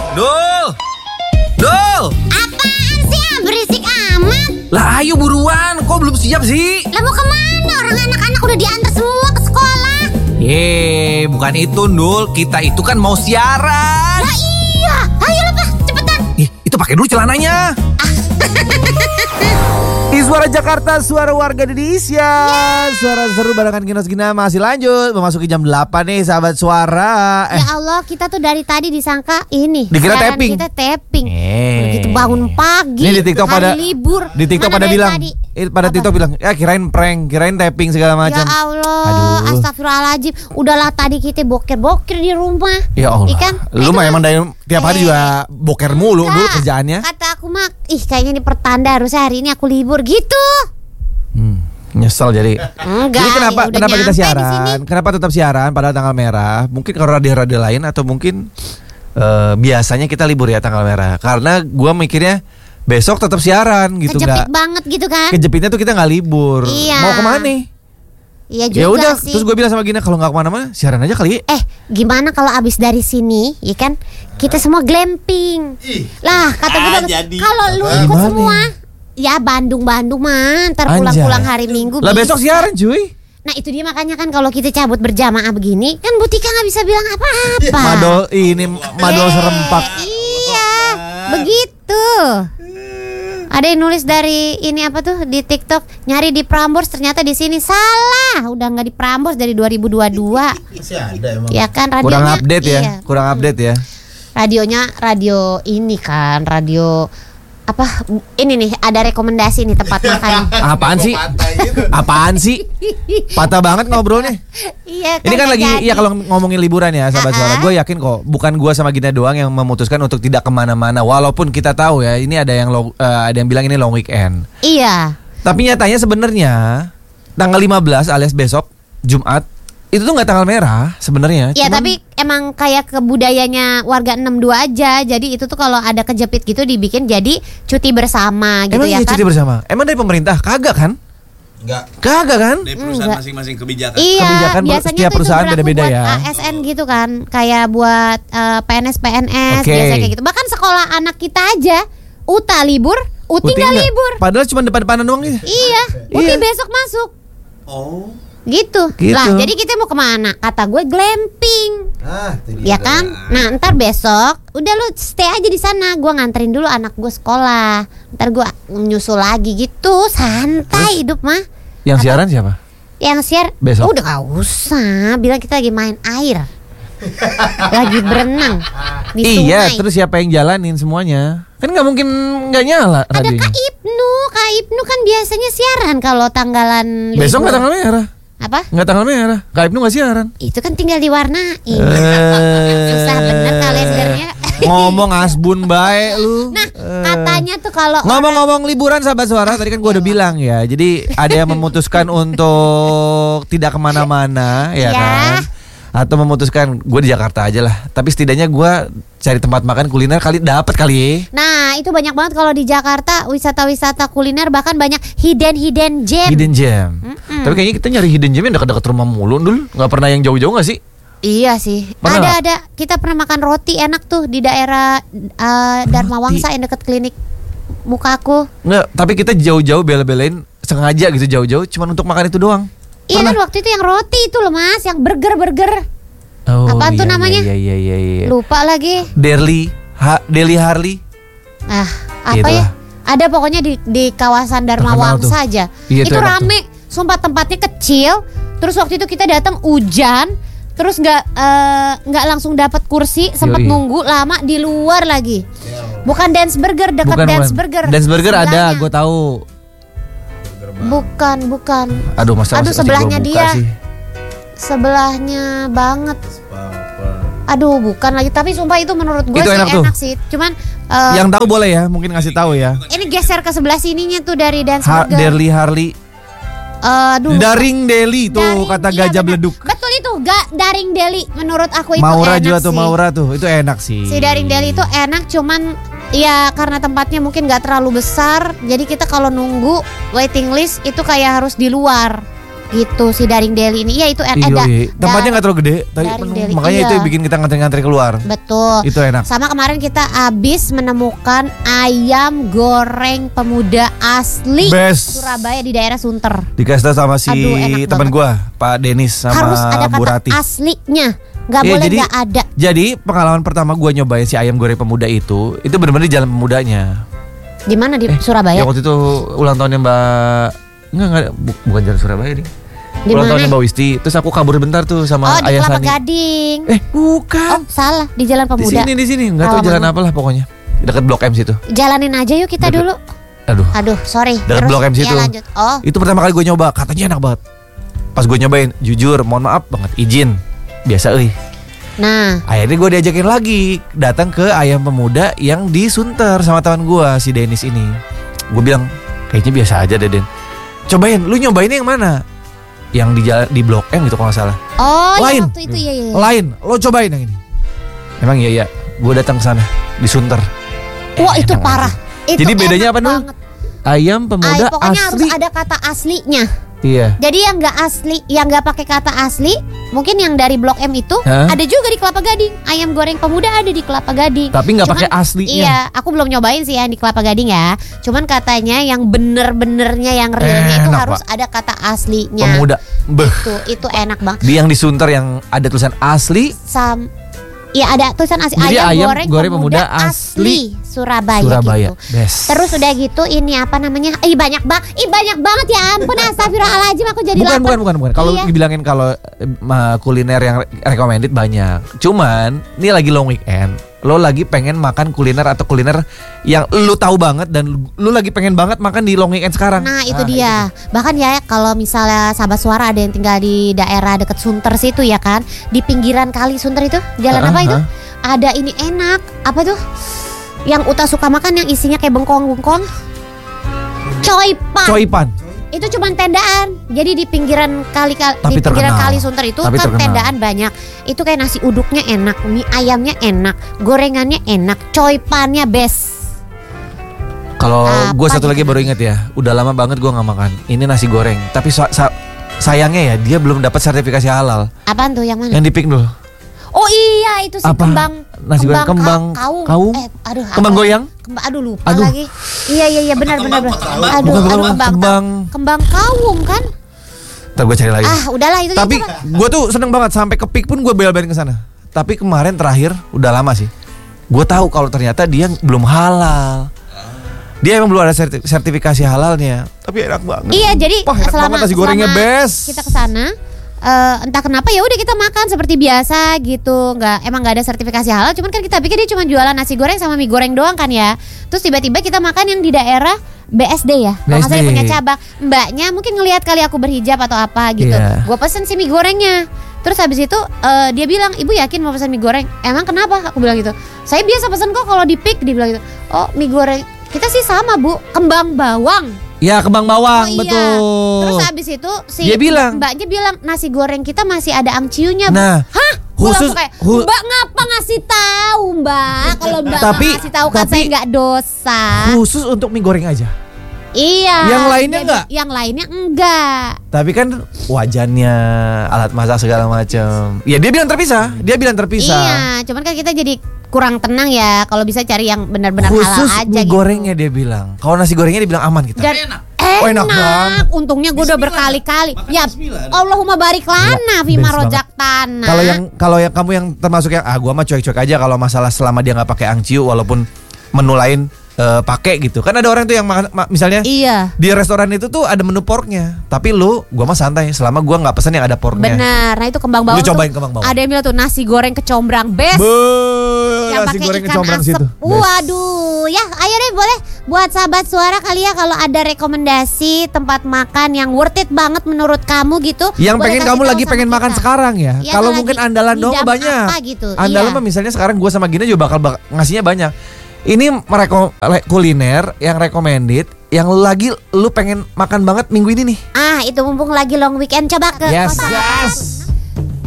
Dul! Dul! Apaan sih berisik amat? Lah ayo buruan, kok belum siap sih? Lah mau kemana? Orang anak-anak udah diantar semua ke sekolah. Bukan itu Dul, kita itu kan mau siaran. Lah iya, ayo lah Pak, cepetan. Itu pakai dulu celananya. Di Suara Jakarta, suara warga Indonesia. Suara seru barengan Ginos Gina masih lanjut. Memasuki jam 8 nih sahabat suara. Ya Allah, kita tuh dari tadi disangka ini Dikira siaran tapping. Kita tapping. Begitu bangun pagi. Ini di TikTok hari pada libur. Di TikTok Mana pada dari bilang, tadi? pada TikTok bilang, ya kirain prank, kirain tapping segala macam. Ya Allah, Aduh. astagfirullahaladzim. Udahlah tadi kita boker-boker di rumah. Ya Allah. Ikan, Lu mah emang dari tiap hari juga boker mulu dulu kerjaannya. Kata aku mah, kayaknya ini pertanda harusnya hari ini aku libur gitu. Nyesel jadi. Enggak. Jadi kenapa ya udah kita nyampe di sini. siaran? Kenapa tetap siaran padahal tanggal merah? Mungkin kalau radio-radio lain atau mungkin biasanya kita libur ya tanggal merah. Karena gua mikirnya besok tetap siaran gitu. Kejepit banget gitu kan? Kejepitnya tuh kita nggak libur. Iya. Mau kemana? Iya juga Ya udah, sih. terus gue bilang sama Gina kalau nggak kemana-mana siaran aja kali. Gimana kalau abis dari sini, ya kan? Kita semua glamping. Lah, kata gue kalau lu ikut Gimana? semua, ya Bandung mah, ntar Anjay. pulang-pulang hari Minggu. Lah besok bisa. siaran cuy. Nah itu dia makanya kan kalau kita cabut berjamaah begini, kan Butika nggak bisa bilang apa-apa. Madol serempak. Iya, begitu. Ada yang nulis dari ini apa tuh di TikTok, nyari di Prambors ternyata di sini salah. Udah nggak di Prambors dari 2022. Masih ada emang. Ya kan radionya. Kurang update ya, iya. kurang update ya. Radionya radio ini kan, radio apa? Ini nih ada rekomendasi nih tempat makan. Apaan sih? Apaan sih? Patah banget ngobrolnya. Iya. Ini kan kagak lagi jadi. ya kalau ngomongin liburan ya sahabat suara, gue yakin kok bukan gue sama Gina doang yang memutuskan untuk tidak kemana-mana. Walaupun kita tahu ya ini ada yang bilang ini long weekend. Iya. Tapi nyatanya sebenarnya tanggal 15 alias besok Jumat itu tuh nggak tanggal merah sebenarnya. Ya Cuman- tapi emang kayak kebudayanya warga 62 aja. Jadi itu tuh kalau ada kejepit gitu dibikin jadi cuti bersama gitu emang ya iya kan. cuti bersama. Emang dari pemerintah kagak kan? Enggak. Kagak kan? Dari perusahaan Enggak. masing-masing kebijakan. Iya, Kebijakan biasanya setiap tuh itu perusahaan berlaku beda-beda buat ya. ASN gitu kan, kayak buat PNS Oke. biasanya kayak gitu. Bahkan sekolah anak kita aja, UTA libur, UTI nggak nggak? libur. Padahal cuma depan-depanan doang gitu. Iya, UTI Iya. besok masuk. Oh. Gitu. Gitu. Lah, jadi kita mau kemana? Kata gue glamping. Itu Ya dia. kan? Nah, ntar besok udah lu stay aja di sana. Gua nganterin dulu anak gue sekolah. Ntar gua nyusul lagi gitu, santai hidup mah. Yang siaran siapa? Yang share Besok. udah gak usah, bilang kita lagi main air. Lagi berenang di Iya, sungai. terus siapa yang jalanin semuanya? Kan nggak mungkin nggak nyala Ada radionya. Kak Ibnu kan biasanya siaran kalau tanggalan libur. Besok nggak tanggal merah? Apa? Nggak tanggal merah. Kak Ibnu nggak siaran. Itu kan tinggal diwarnain. Susah Susah bener kalendernya. Ngomong asbun baik lu. Nah, katanya tuh kalau Ngomong-ngomong liburan sahabat suara, tadi kan gue udah bilang ya. Jadi ada yang memutuskan untuk tidak kemana-mana, ya Iya. kan? Atau memutuskan gue di Jakarta aja lah. Tapi setidaknya gue cari tempat makan kuliner kali dapat kali ya. Nah, itu banyak banget kalau di Jakarta wisata-wisata kuliner, bahkan banyak hidden gem. Hidden gem. Tapi kayaknya kita nyari hidden gem yang dekat-dekat rumah mulu dulu. Nggak pernah yang jauh-jauh nggak sih? Iya sih. Pernah nggak? Ada. Kita pernah makan roti enak tuh di daerah Dharma Wangsa yang dekat klinik mukaku. Nggak. Tapi kita jauh-jauh bela-belain sengaja gitu jauh-jauh, cuman untuk makan itu doang. Iya Pernah? kan waktu itu yang roti itu loh Mas, yang burger. Oh, Apaan tuh iya, namanya? Iya. Lupa lagi. Deli Harley. Ah, apa Itulah. ya? Ada pokoknya di kawasan Dharma Terkenal Wangsa tuh. aja. Iya, Itu tuh enak rame. Sumpah tempatnya kecil. Terus waktu itu kita datang hujan. Terus nggak langsung dapat kursi, sempat Yoi. nunggu lama di luar lagi. Bukan Dance Burger, dekat Dance Burger. Dance Burger ada, Sebelahnya. gue tahu. Bukan. Aduh, masa Aduh, masih sebelahnya gua buka dia. sih. Sebelahnya banget. Aduh, bukan lagi. Tapi sumpah itu menurut gue Itu sih enak tuh. enak sih. Cuman Yang tahu boleh ya, mungkin ngasih tahu ya. ini geser ke sebelah sininya tuh dari Dance Burger. Deli Harley. Aduh. Daring Deli tuh Daring, kata iya, Gajah bener. Beleduk. Betul itu, Daring Deli menurut aku itu Maura enak juga sih. tuh, Maura tuh. Itu enak sih. Si Daring Deli itu enak, cuman ya karena tempatnya mungkin gak terlalu besar. Jadi kita kalau nunggu waiting list itu kayak harus di luar. gitu si Daring Deli ini. Iya itu ada. Tempatnya nggak terlalu gede, tapi Daring Deli, makanya iya. itu yang bikin kita ngantri-ngantri keluar. Betul. Itu enak. Sama kemarin kita habis menemukan ayam goreng pemuda asli Best. Surabaya di daerah Sunter. Dikasih tahu sama si Aduh, enak teman banget. gua, Pak Denis sama Harus ada Bu kata Rati. aslinya. Nggak Iya, boleh jadi- nggak ada. Jadi pengalaman pertama gua nyobain si ayam goreng pemuda itu benar-benar di Jalan Pemudanya. Di mana di Surabaya? Yang waktu itu ulang tahunnya Mbak Enggak, bukan Jalan Surabaya nih. Di Ulang mana? tahunnya Mbak Wisti. Terus aku kabur bentar tuh sama Oh di Ayah Kelapa Sani. Gading. Bukan. Oh salah di Jalan Di Pemuda. sini. Enggak tahu jalan apa lah pokoknya. Dekat Blok M situ. Jalanin aja yuk kita Deket. dulu. Aduh. Sorry. Dekat Blok M situ. Ya lanjut. Oh Itu pertama kali gue nyoba, katanya enak banget. Pas gue nyobain, jujur, mohon maaf banget, izin. Biasa euy. nah Akhirnya gue diajakin lagi datang ke Ayam Pemuda yang di Sunter sama teman gue si Denis ini. Gue bilang kayaknya biasa aja deh Den. Cobain, lu nyobainnya yang mana? Yang di Blok M gitu kalau nggak salah. oh Lain. ya waktu itu ya. Lain, lo cobain yang ini. Emang iya, gue datang ke sana di Sunter. Wah itu Enak parah. Itu Jadi bedanya enak apa dulu? banget. Ayam Pemuda Pokoknya harus asli. ada kata aslinya. Iya. Jadi yang nggak asli, yang nggak pakai kata asli, mungkin yang dari Blok M itu Hah? ada juga di Kelapa Gading. Ayam goreng pemuda ada di Kelapa Gading. Tapi nggak Cuman, pakai aslinya. Iya, aku belum nyobain sih yang di Kelapa Gading ya. Cuman katanya yang bener-benernya, yang realnya itu Enak, harus Pak. ada kata aslinya. Pemuda. Beh. Itu enak banget. Di yang di Sunter yang ada tulisan asli. Iya ada tulisan asli. Jadi ayam ayam goreng goreng pemuda pemuda asli Surabaya gitu. Best. Terus udah gitu ini apa namanya? Banyak banget ya ampun astagfirullahaladzim aku jadi lapar. Bukan. Kalau Iya. dibilangin kalau kuliner yang recommended banyak. Cuman ini lagi long weekend. Lo lagi pengen makan kuliner atau kuliner yang lo tahu banget dan lo lagi pengen banget makan di long weekend sekarang. Nah itu dia. Bahkan ya kalau misalnya sahabat suara ada yang tinggal di daerah deket Sunter situ ya kan, di pinggiran kali Sunter itu jalan apa itu? Ada ini enak apa tuh? Yang Uta suka makan yang isinya kayak bengkong-bengkong. Coipan. Itu cuman tendaan. Jadi di pinggiran Tapi di pinggiran terkenal. kali Sunter itu Tapi kan terkenal. tendaan banyak. Itu kayak nasi uduknya enak, mie ayamnya enak, gorengannya enak, coipannya best. Kalau gue Apa satu lagi gitu baru inget ya, udah lama banget gue nggak makan. Ini nasi goreng. Tapi sayangnya ya dia belum dapat sertifikasi halal. Apaan tuh yang mana? Yang di Pink dulu. Oh iya itu sih Apa? Nasi goreng kembang kaung? Aduh, Kembang apa? goyang? Aduh lupa Aduh. lagi. Iya benar. Aduh, kembang kaung kan? Ntar gue cari lagi. Udahlah itu. Tapi gue tuh seneng banget sampai ke Pik pun gue bel-belin ke sana. Tapi kemarin terakhir udah lama sih. Gue tahu kalau ternyata dia belum halal. Dia emang belum ada sertifikasi halalnya. Tapi enak banget. Iya, jadi Enak banget nasi gorengnya best. kita ke sana entah kenapa ya udah kita makan seperti biasa gitu, emang nggak ada sertifikasi halal, cuman kan kita pikir dia cuma jualan nasi goreng sama mie goreng doang kan ya. Terus tiba-tiba kita makan yang di daerah BSD ya, kalau nggak salah dia punya cabang. Mbaknya mungkin ngelihat kali aku berhijab atau apa gitu. Iya. Gue pesen si mie gorengnya. Terus habis itu dia bilang, ibu yakin mau pesan mie goreng? Emang kenapa? Aku bilang gitu. Saya biasa pesan kok kalau di Pik. Dia bilang gitu. Oh mie goreng kita sih sama bu, kembang bawang. Ya kembang bawang, Oh, iya. betul. Terus habis itu si Dia bilang, mbaknya bilang nasi goreng kita masih ada angciunya. Nah, Hah? Gua khusus- langsung kayak, Mbak ngapa ngasih tahu Mbak? Kalau Mbak nggak ngasih tahu kan saya nggak dosa. khusus untuk mie goreng aja. Iya. Yang lainnya jadi nggak? Yang lainnya enggak. Tapi kan wajannya, alat masak segala macam. Ya dia bilang terpisah. Iya, cuman kan kita jadi kurang tenang ya kalau bisa cari yang benar-benar halal Khusus aja mie gitu. gorengnya dia bilang. Kalau nasi gorengnya dia bilang aman kita. Dan Enak. Oh, enak banget. Untungnya gue udah Bismillah. berkali-kali. Makan Ya bismillah. Allahumma barik lana Iya, Fima best rojak tanah. Kalau yang kamu yang termasuk yang gua mah cuek-cuek aja kalau masalah selama dia nggak pakai angciu walaupun menu lain pakai gitu. Kan ada orang tuh yang makan misalnya Iya. di restoran itu tuh ada menu porknya. Tapi gua mah santai selama gua nggak pesen yang ada porknya. Benar. Nah itu kembang bawang. Lu cobain tuh, kembang bawang. Ada yang bilang tuh nasi goreng kecombrang best. Yang Nasi pakai goreng ikan kecombrang asap. situ. Waduh, ya ayo deh boleh buat sahabat suara kali ya kalau ada rekomendasi tempat makan yang worth it banget menurut kamu gitu. Yang boleh pengen kasih kamu tahu lagi sama pengen kita. makan sekarang ya. Iya, Kalau lagi mungkin andalan dong ngidam banyak. apa gitu. Andalan Iya. mah misalnya sekarang gua sama Gina juga bakal ngasihnya banyak. Ini kuliner yang recommended yang lagi lu pengen makan banget minggu ini nih. Itu mumpung lagi long weekend coba ke Yes, kosan. yes.